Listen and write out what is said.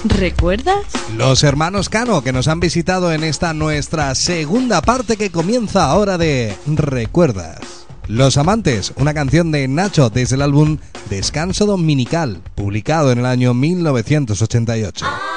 ¿Recuerdas? Los hermanos Cano, que nos han visitado en esta nuestra segunda parte que comienza ahora de ¿Recuerdas? Los Amantes, una canción de Nacho desde el álbum Descanso Dominical, publicado en el año 1988.